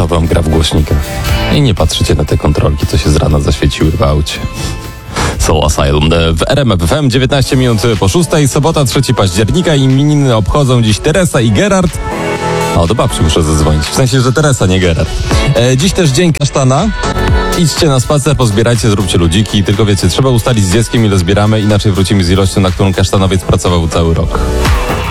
chyba wam gra w głośnikach. I nie patrzycie na te kontrolki, co się z rana zaświeciły w aucie. Soul Asylum w RMF FM, 19 minut po 6, sobota 3 października. Imieniny obchodzą dziś Teresa i Gerard. O, do babci muszę zadzwonić. W sensie, że Teresa, nie Gerard. Dziś też dzień kasztana. Idźcie na spacer, pozbierajcie, zróbcie ludziki. Tylko wiecie, trzeba ustalić z dzieckiem, ile zbieramy, inaczej wrócimy z ilością, na którą kasztanowiec pracował cały rok.